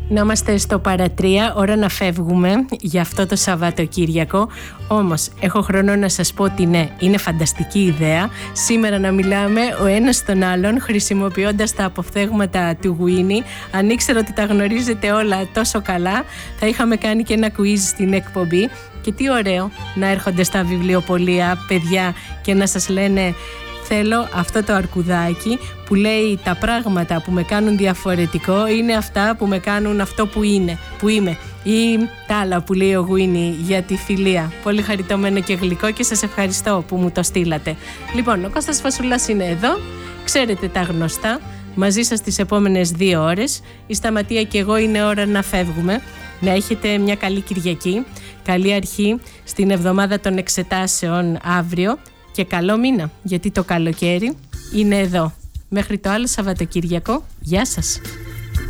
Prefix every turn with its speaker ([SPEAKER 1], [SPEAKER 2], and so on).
[SPEAKER 1] Να είμαστε στο παρατρία, ώρα να φεύγουμε για αυτό το Σαββατοκύριακο. Όμως έχω χρόνο να σας πω ότι ναι, είναι φανταστική ιδέα σήμερα να μιλάμε ο ένας τον άλλον χρησιμοποιώντας τα αποφθέγματα του Winnie. Αν ήξερα ότι τα γνωρίζετε όλα τόσο καλά, θα είχαμε κάνει και ένα quiz στην εκπομπή. Και τι ωραίο να έρχονται στα βιβλιοπωλεία παιδιά και να σας λένε: θέλω αυτό το αρκουδάκι που λέει τα πράγματα που με κάνουν διαφορετικό είναι αυτά που με κάνουν αυτό που είμαι. Ή τα άλλα που λέει ο Winnie για τη φιλία. Πολύ χαριτωμένο και γλυκό και σας ευχαριστώ που μου το στείλατε. Λοιπόν, ο Κώστας Φασουλάς είναι εδώ. Ξέρετε τα γνωστά. Μαζί σας τις επόμενες 2 ώρες. Η Σταματία και εγώ είναι ώρα να φεύγουμε. Να έχετε μια καλή Κυριακή. Καλή αρχή στην εβδομάδα των εξετάσεων αύριο. Και καλό μήνα, γιατί το καλοκαίρι είναι εδώ. Μέχρι το άλλο Σαββατοκύριακο, γεια σας.